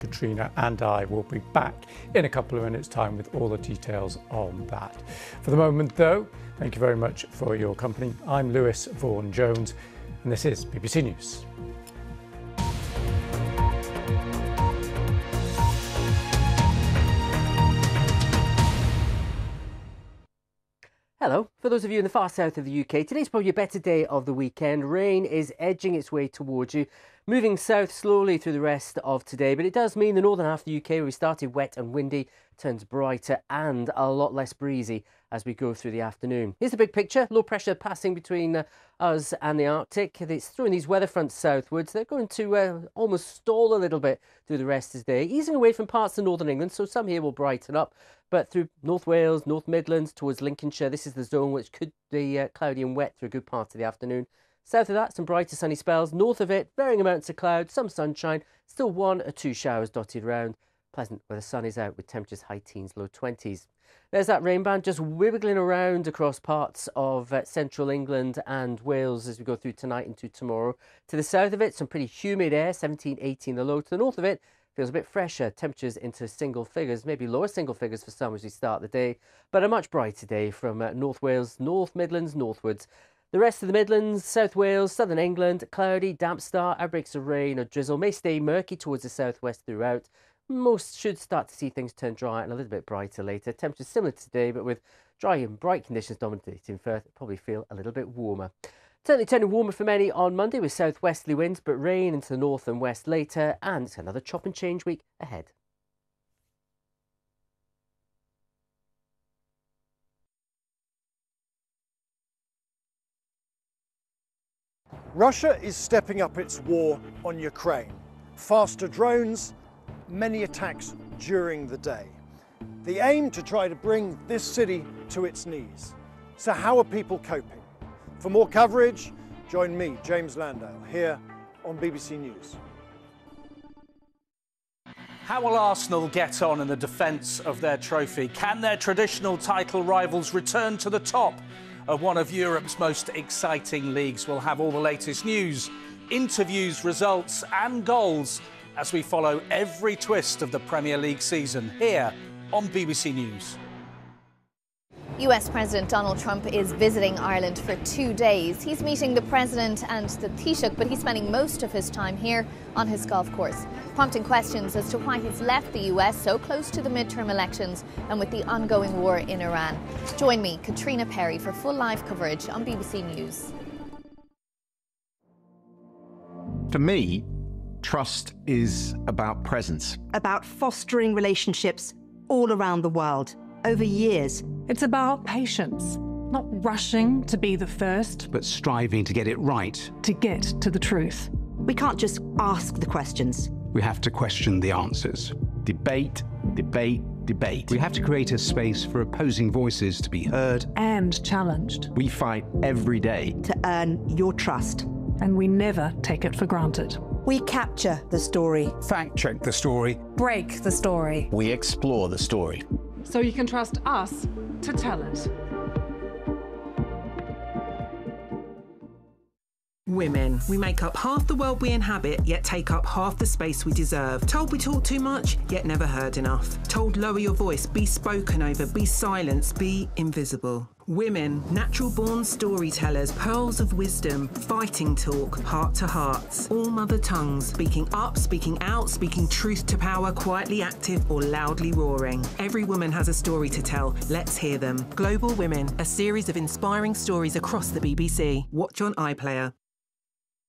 Katrina and I will be back in a couple of minutes' time with all the details on that. For the moment, though, thank you very much for your company. I'm Lewis Vaughan-Jones, and this is BBC News. Hello. For those of you in the far south of the UK, today's probably a better day of the weekend. Rain is edging its way towards you, moving south slowly through the rest of today. But it does mean the northern half of the UK, where we started wet and windy, turns brighter and a lot less breezy as we go through the afternoon. Here's the big picture. Low pressure passing between us and the Arctic. It's throwing these weather fronts southwards. They're going to almost stall a little bit through the rest of the day, easing away from parts of northern England, so some here will brighten up. But through North Wales, North Midlands, towards Lincolnshire, this is the zone which could be cloudy and wet through a good part of the afternoon. South of that, some brighter sunny spells. North of it, varying amounts of cloud, some sunshine, still 1 or 2 showers dotted round. Pleasant where the sun is out with temperatures high teens, low 20s. There's that rain band just wiggling around across parts of central England and Wales as we go through tonight into tomorrow. To the south of it, some pretty humid air, 17, 18 the low. To the north of it, feels a bit fresher, temperatures into single figures, maybe lower single figures for some as we start the day, but a much brighter day from North Wales, North Midlands, northwards. The rest of the Midlands, South Wales, southern England, cloudy, damp start, outbreaks of rain or drizzle, may stay murky towards the southwest throughout. Most should start to see things turn dry and a little bit brighter later. Temperatures similar to today, but with dry and bright conditions dominating Firth, probably feel a little bit warmer. Certainly turning warmer for many on Monday with southwesterly winds, but rain into the north and west later, and it's another chop and change week ahead. Russia is stepping up its war on Ukraine. Faster drones, many attacks during the day. The aim to try to bring this city to its knees. So how are people coping? For more coverage, join me, James Landale, here on BBC News. How will Arsenal get on in the defence of their trophy? Can their traditional title rivals return to the top of one of Europe's most exciting leagues? We'll have all the latest news, interviews, results and goals as we follow every twist of the Premier League season here on BBC News. US President Donald Trump is visiting Ireland for 2 days. He's meeting the President and the Taoiseach, but he's spending most of his time here on his golf course, prompting questions as to why he's left the US so close to the midterm elections and with the ongoing war in Iran. Join me, Katrina Perry, for full live coverage on BBC News. For me, trust is about presence. About fostering relationships all around the world, over years. It's about patience, not rushing to be the first, but striving to get it right. To get to the truth. We can't just ask the questions. We have to question the answers. Debate, debate, debate. We have to create a space for opposing voices to be heard and challenged. We fight every day to earn your trust. And we never take it for granted. We capture the story. Fact check the story. Break the story. We explore the story. So you can trust us to tell it. Women. We make up half the world we inhabit, yet take up half the space we deserve. Told we talk too much, yet never heard enough. Told lower your voice, be spoken over, be silenced, be invisible. Women, natural-born storytellers, pearls of wisdom, fighting talk, heart to hearts, all mother tongues, speaking up, speaking out, speaking truth to power, quietly active or loudly roaring. Every woman has a story to tell. Let's hear them. Global Women, a series of inspiring stories across the BBC. Watch on iPlayer.